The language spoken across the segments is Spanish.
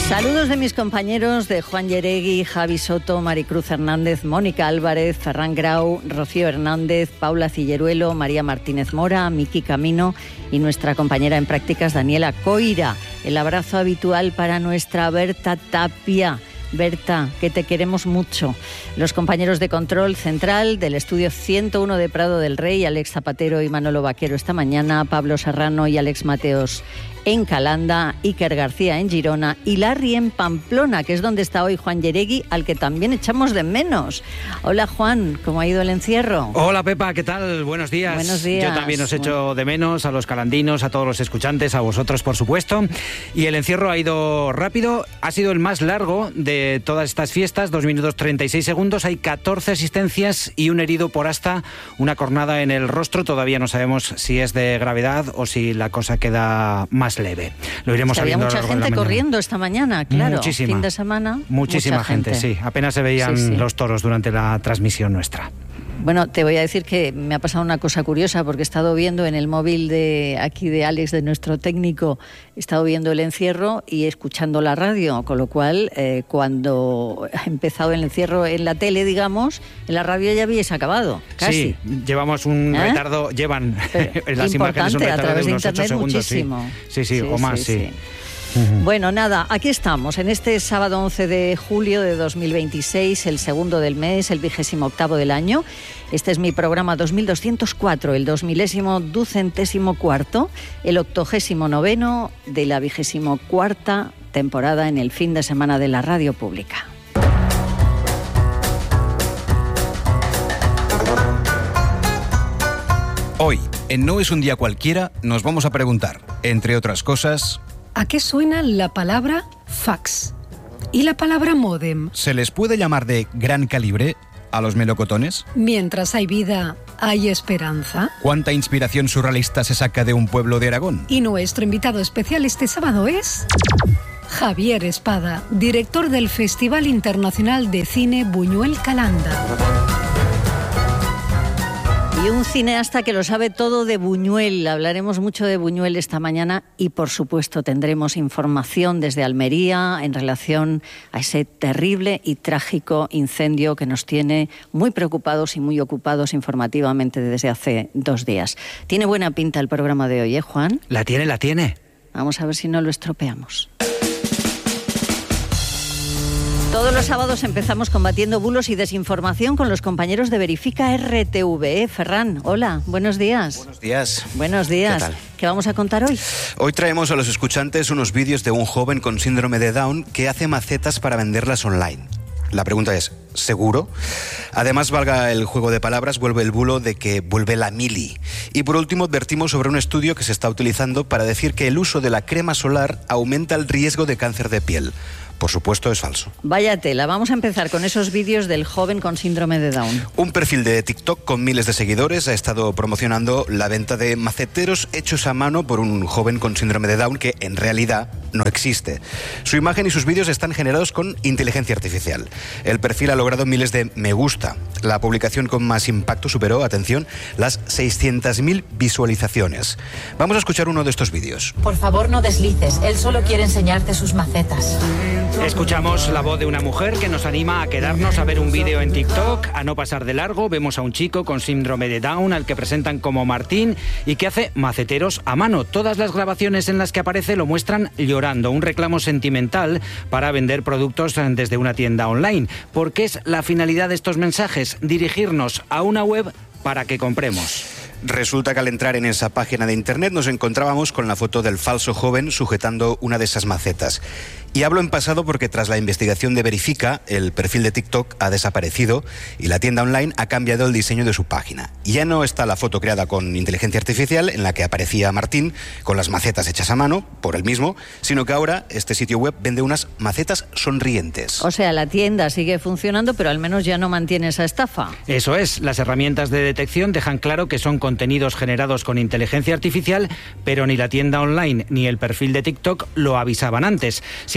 Saludos de mis compañeros de Juan Yeregui, Javi Soto, Maricruz Hernández, Mónica Álvarez, Ferran Grau, Rocío Hernández, Paula Cilleruelo, María Martínez Mora, Miki Camino y nuestra compañera en prácticas Daniela Coira. El abrazo habitual para nuestra Berta Tapia. Berta, que te queremos mucho. Los compañeros de control central del estudio 101 de Prado del Rey, Alex Zapatero y Manolo Vaquero esta mañana, Pablo Serrano y Alex Mateos en Calanda, Iker García en Girona y Larry en Pamplona, que es donde está hoy Juan Yeregui, al que también echamos de menos. Hola Juan, ¿cómo ha ido el encierro? Hola Pepa, ¿qué tal? Buenos días. Buenos días. Yo también os echo de menos, a los calandinos, a todos los escuchantes, a vosotros por supuesto. Y el encierro ha ido rápido, ha sido el más largo de todas estas fiestas, 2 minutos 36 segundos, hay 14 asistencias y un herido por hasta una cornada en el rostro. Todavía no sabemos si es de gravedad o si la cosa queda más leve. Lo iremos sabiendo. Había mucha gente corriendo esta mañana, claro. Muchísima. Fin de semana. Muchísima gente, sí. Apenas se veían los toros durante la transmisión nuestra. Bueno, te voy a decir que me ha pasado una cosa curiosa porque he estado viendo en el móvil de aquí de Alex, de nuestro técnico, he estado viendo el encierro y escuchando la radio, con lo cual cuando ha empezado el encierro en la tele, digamos, en la radio ya habíais acabado, casi. Sí, llevamos un retardo, llevan las imágenes un retardo a través de unos de internet 8 segundos. Muchísimo. Sí, o más, sí. Bueno, nada, aquí estamos, en este sábado 11 de julio de 2026, el segundo del mes, el 28º del año. Este es mi programa 2204, el 2224, el 89º de la 24ª temporada en el fin de semana de la radio pública. Hoy, en No es un día cualquiera, nos vamos a preguntar, entre otras cosas... ¿A qué suena la palabra fax? ¿Y la palabra módem? ¿Se les puede llamar de gran calibre a los melocotones? Mientras hay vida, ¿hay esperanza? ¿Cuánta inspiración surrealista se saca de un pueblo de Aragón? Y nuestro invitado especial este sábado es... Javier Espada, director del Festival Internacional de Cine Buñuel Calanda. Y un cineasta que lo sabe todo de Buñuel. Hablaremos mucho de Buñuel esta mañana y, por supuesto, tendremos información desde Almería en relación a ese terrible y trágico incendio que nos tiene muy preocupados y muy ocupados informativamente desde hace 2 días. Tiene buena pinta el programa de hoy, ¿eh, Juan? La tiene. Vamos a ver si no lo estropeamos. Todos los sábados empezamos combatiendo bulos y desinformación con los compañeros de Verifica RTV. Ferran, hola, buenos días. Buenos días. Buenos días. ¿Qué tal? ¿Qué vamos a contar hoy? Hoy traemos a los escuchantes unos vídeos de un joven con síndrome de Down que hace macetas para venderlas online. La pregunta es, ¿seguro? Además, valga el juego de palabras, vuelve el bulo de que vuelve la mili. Y por último, advertimos sobre un estudio que se está utilizando para decir que el uso de la crema solar aumenta el riesgo de cáncer de piel. Por supuesto, es falso. Vaya tela. Vamos a empezar con esos vídeos del joven con síndrome de Down. Un perfil de TikTok con miles de seguidores ha estado promocionando la venta de maceteros hechos a mano por un joven con síndrome de Down que en realidad no existe. Su imagen y sus vídeos están generados con inteligencia artificial. El perfil ha logrado miles de me gusta. La publicación con más impacto superó, atención, las 600.000 visualizaciones. Vamos a escuchar uno de estos vídeos. Por favor, no deslices. Él solo quiere enseñarte sus macetas. Escuchamos la voz de una mujer que nos anima a quedarnos a ver un vídeo en TikTok, a no pasar de largo. Vemos a un chico con síndrome de Down al que presentan como Martín y que hace maceteros a mano. Todas las grabaciones en las que aparece lo muestran llorando, un reclamo sentimental para vender productos desde una tienda online. ¿Por qué es la finalidad de estos mensajes? Dirigirnos a una web para que compremos. Resulta que al entrar en esa página de internet nos encontrábamos con la foto del falso joven sujetando una de esas macetas. Y hablo en pasado porque tras la investigación de Verifica, el perfil de TikTok ha desaparecido y la tienda online ha cambiado el diseño de su página. Ya no está la foto creada con inteligencia artificial en la que aparecía Martín con las macetas hechas a mano, por él mismo, sino que ahora este sitio web vende unas macetas sonrientes. O sea, la tienda sigue funcionando, pero al menos ya no mantiene esa estafa. Eso es, las herramientas de detección dejan claro que son contenidos generados con inteligencia artificial, pero ni la tienda online ni el perfil de TikTok lo avisaban antes. Si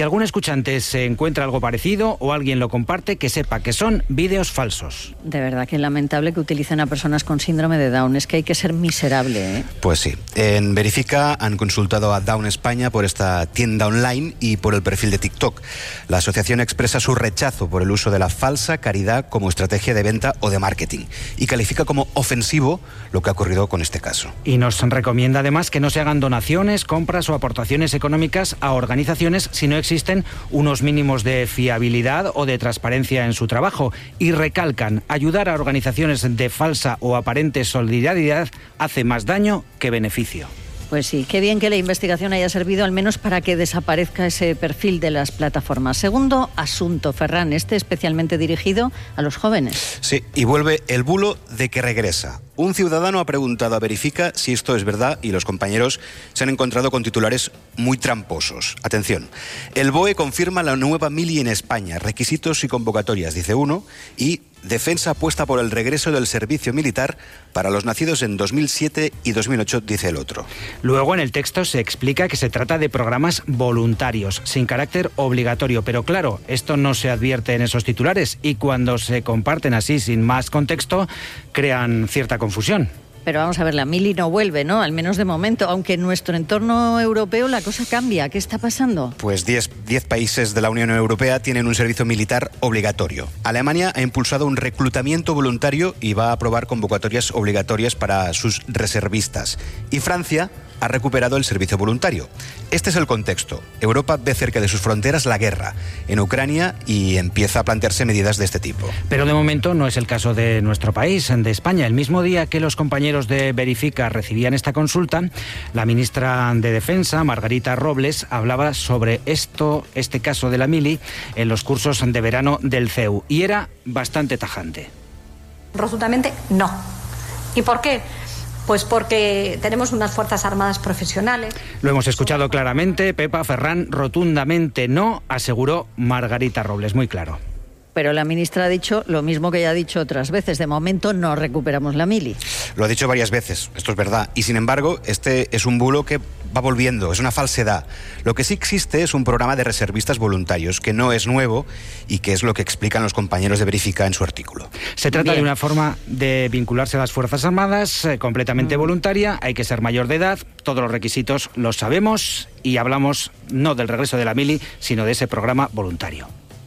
algún escuchante se encuentra algo parecido o alguien lo comparte, que sepa que son vídeos falsos. De verdad que es lamentable que utilicen a personas con síndrome de Down. Es que hay que ser miserable, ¿eh? Pues sí. En Verifica han consultado a Down España por esta tienda online y por el perfil de TikTok. La asociación expresa su rechazo por el uso de la falsa caridad como estrategia de venta o de marketing y califica como ofensivo lo que ha ocurrido con este caso. Y nos recomienda además que no se hagan donaciones, compras o aportaciones económicas a organizaciones si no existen unos mínimos de fiabilidad o de transparencia en su trabajo. Y recalcan, ayudar a organizaciones de falsa o aparente solidaridad hace más daño que beneficio. Pues sí, qué bien que la investigación haya servido al menos para que desaparezca ese perfil de las plataformas. Segundo asunto, Ferran, especialmente dirigido a los jóvenes. Sí, y vuelve el bulo de que regresa. Un ciudadano ha preguntado a Verifica si esto es verdad y los compañeros se han encontrado con titulares muy tramposos. Atención, el BOE confirma la nueva mili en España, requisitos y convocatorias, dice uno, y Defensa apuesta por el regreso del servicio militar para los nacidos en 2007 y 2008, dice el otro. Luego en el texto se explica que se trata de programas voluntarios, sin carácter obligatorio, pero claro, esto no se advierte en esos titulares y cuando se comparten así sin más contexto, crean cierta confusión. Pero vamos a ver, la mili no vuelve, ¿no? Al menos de momento, aunque en nuestro entorno europeo la cosa cambia. ¿Qué está pasando? Pues 10 países de la Unión Europea tienen un servicio militar obligatorio. Alemania ha impulsado un reclutamiento voluntario y va a aprobar convocatorias obligatorias para sus reservistas. Y Francia ha recuperado el servicio voluntario. Este es el contexto. Europa ve cerca de sus fronteras la guerra en Ucrania y empieza a plantearse medidas de este tipo. Pero de momento no es el caso de nuestro país, de España. El mismo día que los compañeros de Verifica recibían esta consulta, la ministra de Defensa, Margarita Robles, hablaba sobre este caso de la mili en los cursos de verano del CEU y era bastante tajante. Rotundamente no. ¿Y por qué? Pues porque tenemos unas Fuerzas Armadas profesionales. Lo hemos escuchado claramente, Pepa, Ferran, rotundamente no, aseguró Margarita Robles, muy claro. Pero la ministra ha dicho lo mismo que ya ha dicho otras veces. De momento no recuperamos la mili. Lo ha dicho varias veces, esto es verdad. Y sin embargo, este es un bulo que va volviendo, es una falsedad. Lo que sí existe es un programa de reservistas voluntarios, que no es nuevo y que es lo que explican los compañeros de Verifica en su artículo. Se trata de una forma de vincularse a las Fuerzas Armadas, completamente voluntaria, hay que ser mayor de edad, todos los requisitos los sabemos y hablamos no del regreso de la mili, sino de ese programa voluntario.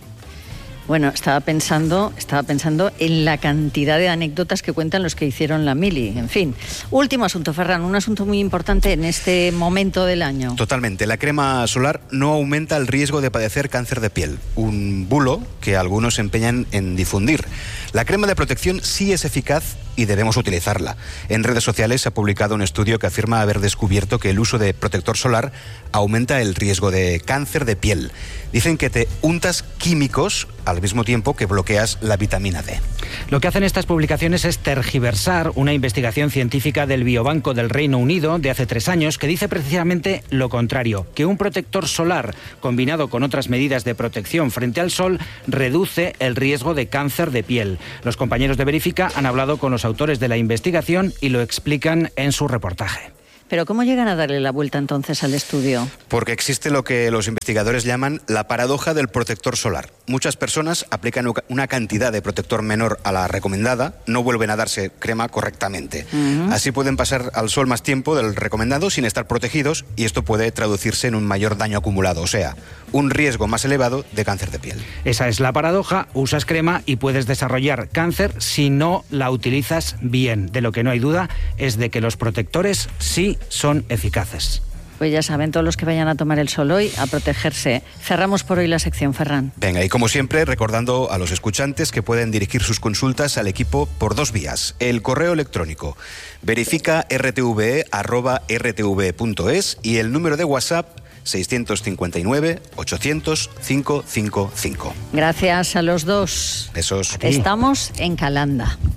Bueno, estaba pensando en la cantidad de anécdotas que cuentan los que hicieron la mili. En fin, último asunto, Ferran, un asunto muy importante en este momento del año. Totalmente. La crema solar no aumenta el riesgo de padecer cáncer de piel. Un bulo que algunos se empeñan en difundir. La crema de protección sí es eficaz y debemos utilizarla. En redes sociales se ha publicado un estudio que afirma haber descubierto que el uso de protector solar aumenta el riesgo de cáncer de piel. Dicen que te untas químicos al mismo tiempo que bloqueas la vitamina D. Lo que hacen estas publicaciones es tergiversar una investigación científica del Biobanco del Reino Unido de hace 3 años que dice precisamente lo contrario, que un protector solar combinado con otras medidas de protección frente al sol reduce el riesgo de cáncer de piel. Los compañeros de Verifica han hablado con los autores de la investigación y lo explican en su reportaje. ¿Pero cómo llegan a darle la vuelta entonces al estudio? Porque existe lo que los investigadores llaman la paradoja del protector solar. Muchas personas aplican una cantidad de protector menor a la recomendada, no vuelven a darse crema correctamente. Así pueden pasar al sol más tiempo del recomendado sin estar protegidos y esto puede traducirse en un mayor daño acumulado, o sea, un riesgo más elevado de cáncer de piel. Esa es la paradoja, usas crema y puedes desarrollar cáncer si no la utilizas bien. De lo que no hay duda es de que los protectores sí son eficaces. Pues ya saben, todos los que vayan a tomar el sol hoy, a protegerse. Cerramos por hoy la sección, Ferran. Venga, y como siempre, recordando a los escuchantes que pueden dirigir sus consultas al equipo por 2 vías. El correo electrónico verifica.rtve@rtve.es y el número de WhatsApp 659 800 555. Gracias a los dos. Besos. Estamos en Calanda.